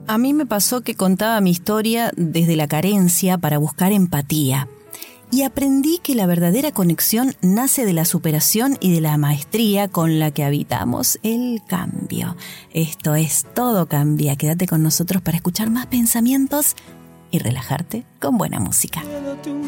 A mí me pasó que contaba mi historia desde la carencia para buscar empatía. Y aprendí que la verdadera conexión nace de la superación y de la maestría con la que habitamos el cambio. Esto es Todo Cambia. Quédate con nosotros para escuchar más pensamientos y relajarte con buena música.